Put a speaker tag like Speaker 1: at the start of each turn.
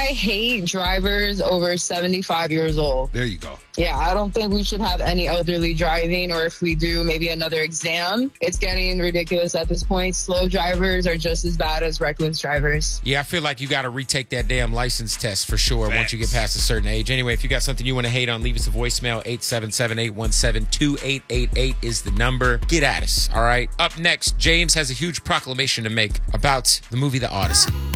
Speaker 1: hate drivers over 75 years old.
Speaker 2: There you go.
Speaker 1: Yeah, I don't think we should have any elderly driving, or if we do, maybe another exam. It's getting ridiculous at this point. Slow drivers are just as bad as reckless drivers.
Speaker 3: Yeah, I feel like you got to retake that damn license test for sure.
Speaker 2: Thanks.
Speaker 3: Once you get past a certain age. Anyway, if you got something you want to hate on, leave us a voicemail. 877-817-2888 is the number. Get at us, all right? Up next, James has a huge proclamation to make about the movie The Odyssey.